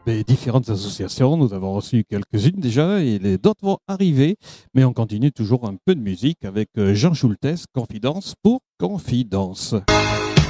des différentes associations. Nous avons reçu quelques-unes déjà et les d'autres vont arriver. Mais on continue toujours un peu de musique avec Jean Schultes, Confidence pour Confidence.